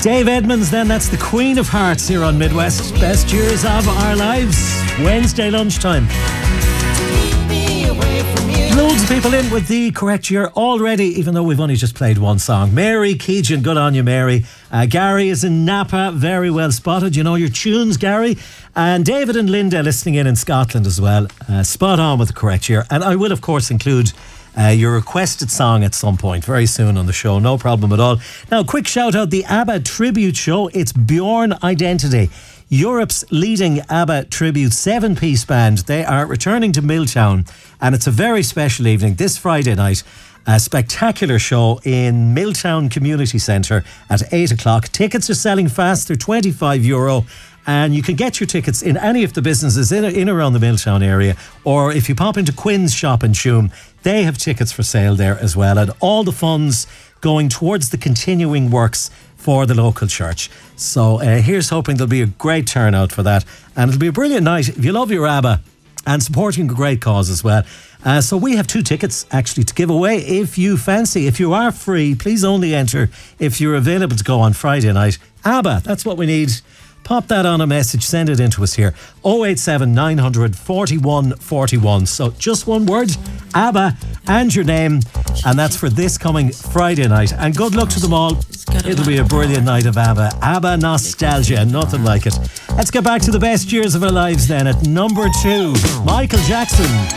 Dave Edmonds, then, that's the Queen of Hearts here on Midwest. Best years of our lives. Wednesday lunchtime. Loads of people in with the correct year already, even though we've only just played one song. Mary Keegan, good on you, Mary. Gary is in Napa, very well spotted. You know your tunes, Gary. And David and Linda listening in Scotland as well. Spot on with the correct year. And I will, of course, include your requested song at some point very soon on the show, no problem at all. Now, quick shout out, the ABBA tribute show. It's Bjorn Identity, Europe's leading ABBA tribute 7-piece band. They are returning to Milltown, and it's a very special evening this Friday night. A spectacular show in Milltown Community Centre at 8 o'clock. Tickets are selling fast, they're €25. And you can get your tickets in any of the businesses in around the Milltown area, or if you pop into Quinn's shop in Tuam, they have tickets for sale there as well, and all the funds going towards the continuing works for the local church. So here's hoping there'll be a great turnout for that, and it'll be a brilliant night if you love your ABBA and supporting a great cause as well. So we have 2 tickets actually to give away if you fancy. If you are free, please only enter if you're available to go on Friday night. ABBA, that's what we need. Pop that on a message, send it in to us here. 087 900 41 41. So just one word, ABBA, and your name. And that's for this coming Friday night. And good luck to them all. It'll be a brilliant night of ABBA. ABBA nostalgia, nothing like it. Let's get back to the best years of our lives then at number 2. Michael Jackson.